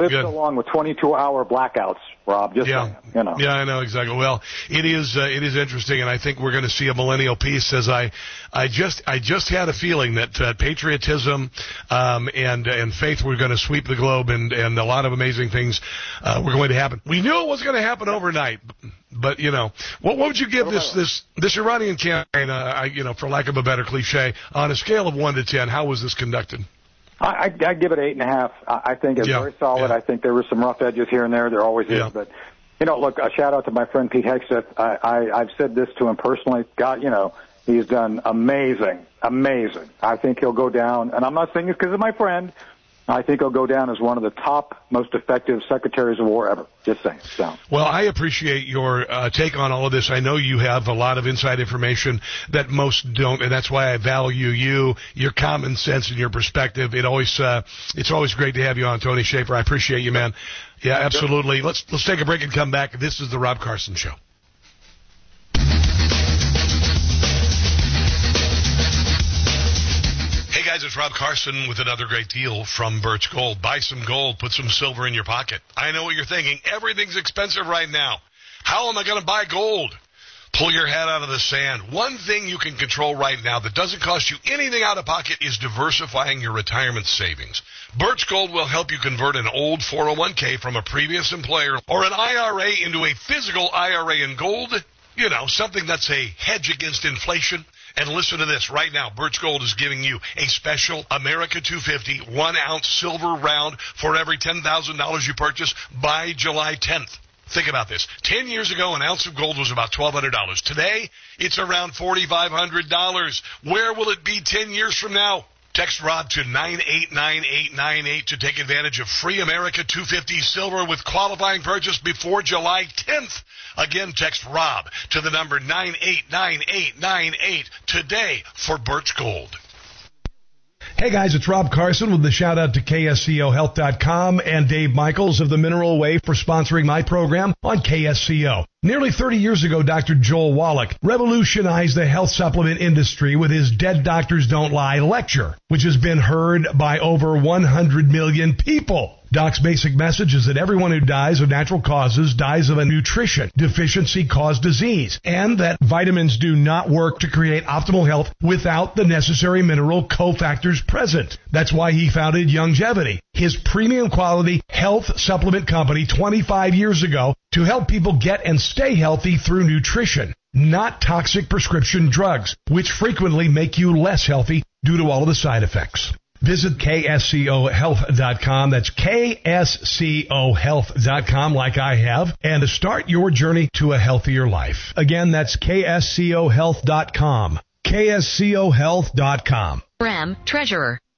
lived so long with 22-hour blackouts, Rob. Just saying, you know. Yeah, I know exactly. Well, it is interesting, and I think we're going to see a millennial peace. As I just had a feeling that patriotism and faith were going to sweep the globe, and a lot of amazing things were going to happen. We knew it was going to happen overnight, but you know, what would you give this Iranian campaign? For lack of a better cliche, on a scale of 1 to 10, how was this conducted? I'd give it 8.5. I think it's very solid. Yeah. I think there were some rough edges here and there. There always is. But, you know, look, a shout-out to my friend Pete Hegseth. I've said this to him personally. God, you know, he's done amazing. I think he'll go down, and I'm not saying this because of my friend. I think he'll go down as one of the top, most effective secretaries of war ever. Just saying. So. Well, I appreciate your take on all of this. I know you have a lot of inside information that most don't, and that's why I value you, your common sense, and your perspective. It's always great to have you on, Tony Shaffer. I appreciate you, man. Yeah, absolutely. Sure. Let's take a break and come back. This is the Rob Carson Show. Hey guys, it's Rob Carson with another great deal from Birch Gold. Buy some gold, put some silver in your pocket. I know what you're thinking. Everything's expensive right now. How am I going to buy gold? Pull your head out of the sand. One thing you can control right now that doesn't cost you anything out of pocket is diversifying your retirement savings. Birch Gold will help you convert an old 401k from a previous employer or an IRA into a physical IRA in gold. You know, something that's a hedge against inflation. And listen to this. Right now, Birch Gold is giving you a special America 250 1-ounce silver round for every $10,000 you purchase by July 10th. Think about this. 10 years ago, an ounce of gold was about $1,200. Today, it's around $4,500. Where will it be 10 years from now? Text Rob to 989898 to take advantage of free America 250 silver with qualifying purchase before July 10th. Again, text Rob to the number 989898 today for Birch Gold. Hey guys, it's Rob Carson with the shout out to KSCOHealth.com and Dave Michaels of the Mineral Way for sponsoring my program on KSCO. Nearly 30 years ago, Dr. Joel Wallach revolutionized the health supplement industry with his Dead Doctors Don't Lie lecture, which has been heard by over 100 million people. Doc's basic message is that everyone who dies of natural causes dies of a nutrition deficiency caused disease, and that vitamins do not work to create optimal health without the necessary mineral cofactors present. That's why he founded Youngevity, his premium quality health supplement company 25 years ago, to help people get and stay healthy through nutrition, not toxic prescription drugs, which frequently make you less healthy due to all of the side effects. Visit KSCOHealth.com. That's KSCOHealth.com, like I have, and to start your journey to a healthier life. Again, that's KSCOHealth.com. KSCOHealth.com. Ram, Treasurer.